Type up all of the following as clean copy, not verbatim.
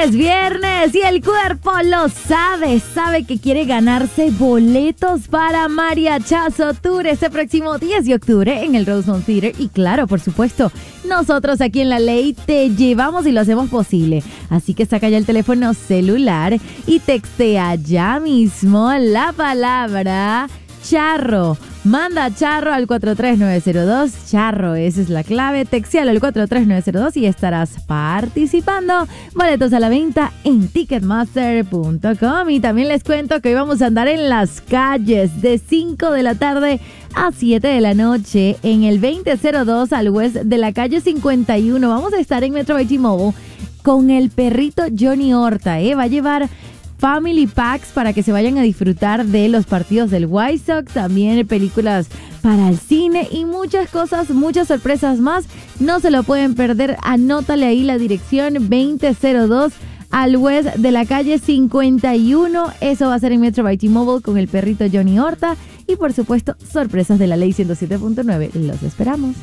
Es viernes y el cuerpo lo sabe que quiere ganarse boletos para Mariachazo Tour este próximo 10 de octubre en el Rosemont Theater. Y claro, por supuesto, nosotros aquí en La Ley te llevamos y lo hacemos posible. Así que saca ya el teléfono celular y textea ya mismo la palabra charro. Manda charro al 43902. Charro, esa es la clave. Textéalo al 43902 y estarás participando. Boletos a la venta en Ticketmaster.com. Y también les cuento que hoy vamos a andar en las calles de 5 de la tarde a 7 de la noche en el 2002 al west de la calle 51. Vamos a estar en Metro by T-Mobile con el perrito Johnny Horta. Va a llevar Family Packs para que se vayan a disfrutar de los partidos del White Sox, también películas para el cine y muchas cosas, muchas sorpresas más. No se lo pueden perder, anótale ahí la dirección 2002 al west de la calle 51. Eso va a ser en Metro by T-Mobile con el perrito Johnny Horta y por supuesto sorpresas de La Ley 107.9. Los esperamos.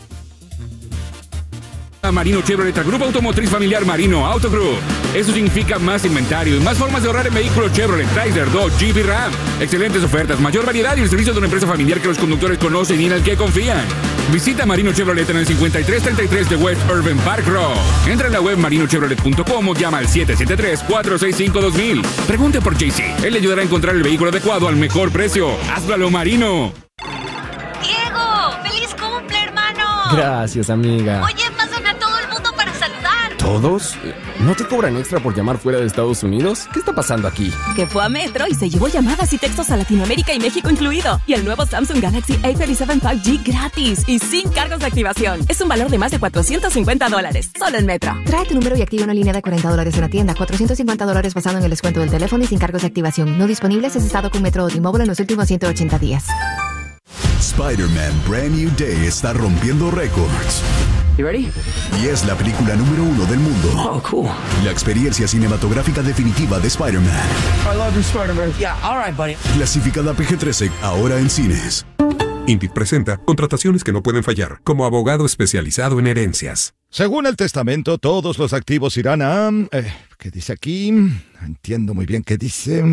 Marino Chevrolet, Grupo Automotriz Familiar Marino Auto Group. Eso significa más inventario y más formas de ahorrar en vehículos Chevrolet, Chrysler, Dodge, Jeep y Ram. Excelentes ofertas, mayor variedad y el servicio de una empresa familiar que los conductores conocen y en el que confían. Visita Marino Chevrolet en el 5333 de West Urban Park Road. Entra en la web marinochevrolet.com o llama al 773-465-2000. Pregunte por JC. Él le ayudará a encontrar el vehículo adecuado al mejor precio. ¡Hazlo a lo Marino! ¡Diego! ¡Feliz cumple, hermano! Gracias, amiga. Oye, pasan a todo el mundo para saludar. ¿Todos? ¿No te cobran extra por llamar fuera de Estados Unidos? ¿Qué está pasando aquí? Que fue a Metro y se llevó llamadas y textos a Latinoamérica y México incluido. Y el nuevo Samsung Galaxy A37 5G gratis y sin cargos de activación. Es un valor de más de $450. Solo en Metro. Trae tu número y activa una línea de $40 en la tienda. $450 basado en el descuento del teléfono y sin cargos de activación. No disponibles si has estado con Metro o T-Mobile en los últimos 180 días. Spider-Man Brand New Day está rompiendo récords. You ready? Y es la película número 1 del mundo. Oh, cool. La experiencia cinematográfica definitiva de Spider-Man. I love you, Spider-Man. Yeah, all right, buddy. Clasificada PG-13, ahora en cines. Indeed presenta contrataciones que no pueden fallar, como abogado especializado en herencias. Según el testamento, todos los activos irán a... ¿qué dice aquí? Entiendo muy bien qué dice.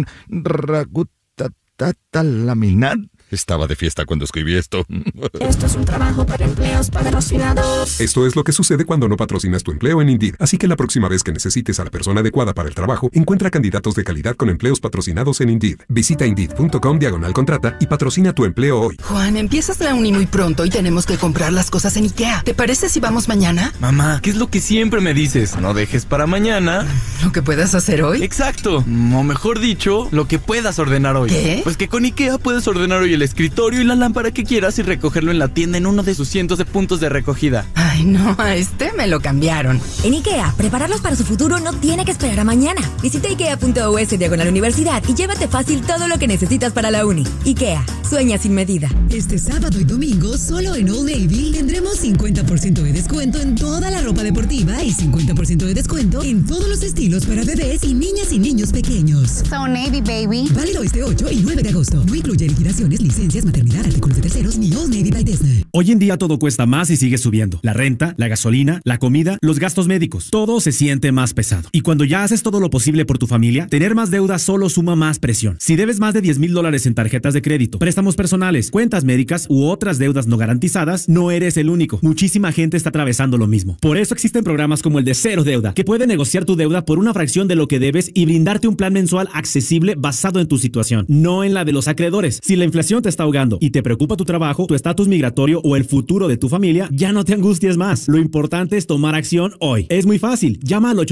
Laminar. Estaba de fiesta cuando escribí esto. Esto es un trabajo para empleos patrocinados. Esto es lo que sucede cuando no patrocinas tu empleo en Indeed. Así que la próxima vez que necesites a la persona adecuada para el trabajo, encuentra candidatos de calidad con empleos patrocinados en Indeed. Visita Indeed.com/contrata y patrocina tu empleo hoy. Juan, empiezas la uni muy pronto y tenemos que comprar las cosas en IKEA. ¿Te parece si vamos mañana? Mamá, ¿qué es lo que siempre me dices? No dejes para mañana ¿lo que puedas hacer hoy? Exacto, o mejor dicho, lo que puedas ordenar hoy. ¿Qué? Pues que con IKEA puedes ordenar hoy el escritorio y la lámpara que quieras y recogerlo en la tienda en uno de sus cientos de puntos de recogida. Ay, no, a este me lo cambiaron. En IKEA, prepararlos para su futuro no tiene que esperar a mañana. Visita IKEA.us/universidad y llévate fácil todo lo que necesitas para la uni. IKEA, sueña sin medida. Este sábado y domingo, solo en Old Navy, tendremos 50% de descuento en toda la ropa deportiva y 50% de descuento en todos los estilos para bebés y niñas y niños pequeños. So Navy, baby. Válido este 8 y 9 de agosto. No incluye liquidaciones, licencias, maternidad, artículos de terceros ni Old Navy by Disney. Hoy en día todo cuesta más y sigue subiendo. La renta, la gasolina, la comida, los gastos médicos. Todo se siente más pesado. Y cuando ya haces todo lo posible por tu familia, tener más deuda solo suma más presión. Si debes más de $10,000 en tarjetas de crédito, préstamos personales, cuentas médicas u otras deudas no garantizadas, no eres el único. Muchísima gente está atravesando lo mismo. Por eso existen programas como el de Cero Deuda, que puede negociar tu deuda por una fracción de lo que debes y brindarte un plan mensual accesible basado en tu situación, no en la de los acreedores. Si la inflación te está ahogando y te preocupa tu trabajo, tu estatus migratorio o el futuro de tu familia, ya no te angusties más. Lo importante es tomar acción hoy. Es muy fácil. Llama al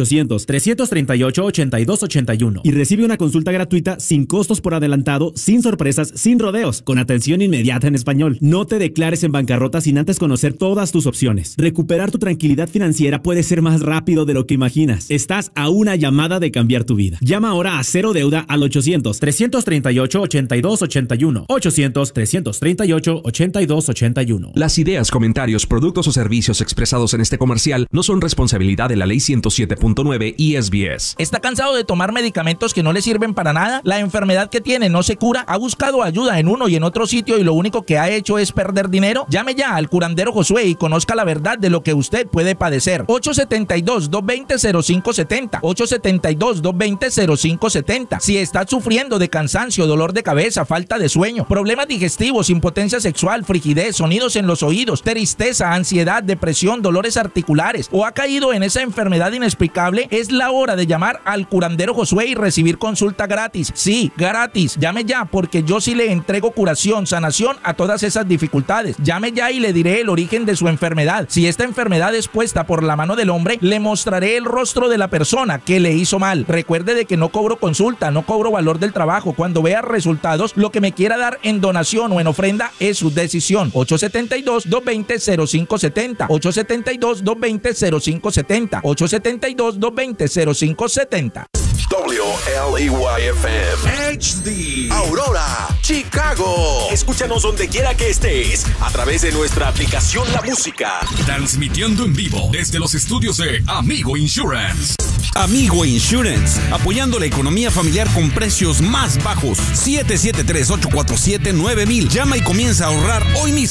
800-338-8281 y recibe una consulta gratuita sin costos por adelantado, sin sorpresas, sin rodeos, con atención inmediata en español. No te declares en bancarrota sin antes conocer todas tus opciones. Recuperar tu tranquilidad financiera puede ser más rápido de lo que imaginas. Estás a una llamada de cambiar tu vida. Llama ahora a Cero Deuda al 800-338-8281. 800-338-8281. Las ideas, comentarios, productos o servicios servicios expresados en este comercial no son responsabilidad de la Ley 107.9 y SBS. ¿Está cansado de tomar medicamentos que no le sirven para nada? ¿La enfermedad que tiene no se cura? ¿Ha buscado ayuda en uno y en otro sitio y lo único que ha hecho es perder dinero? Llame ya al curandero Josué y conozca la verdad de lo que usted puede padecer. 872-220-0570. 872-220-0570. Si está sufriendo de cansancio, dolor de cabeza, falta de sueño, problemas digestivos, impotencia sexual, frigidez, sonidos en los oídos, tristeza, ansiedad, depresión, dolores articulares o ha caído en esa enfermedad inexplicable, es la hora de llamar al curandero Josué y recibir consulta gratis. Sí, gratis. Llame ya porque yo sí le entrego curación, sanación a todas esas dificultades. Llame ya y le diré el origen de su enfermedad. Si esta enfermedad es puesta por la mano del hombre, le mostraré el rostro de la persona que le hizo mal. Recuerde de que no cobro consulta, no cobro valor del trabajo. Cuando vea resultados, lo que me quiera dar en donación o en ofrenda es su decisión. 872-220-0570. 872-220-0570. 872-220-0570. WLEYFM HD Aurora, Chicago. Escúchanos donde quiera que estés a través de nuestra aplicación La Música. Transmitiendo en vivo desde los estudios de Amigo Insurance. Amigo Insurance, apoyando la economía familiar con precios más bajos. 773-847-9000. Llama y comienza a ahorrar hoy mismo.